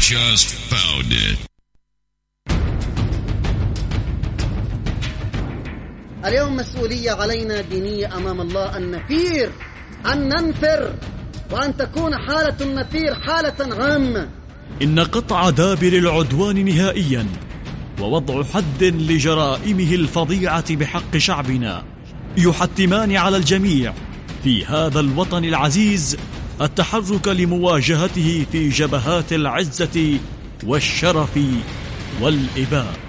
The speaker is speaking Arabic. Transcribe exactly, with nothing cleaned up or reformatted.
just found it. اليوم مسؤولية علينا دينية أمام الله أن نثير، أن ننفر، وأن تكون حالة النثير حالة عامة. إن قطع دابر العدوان نهائيا ووضع حد لجرائمه الفظيعة بحق شعبنا يحتمان على الجميع في هذا الوطن العزيز التحرك لمواجهته في جبهات العزة والشرف والإباء.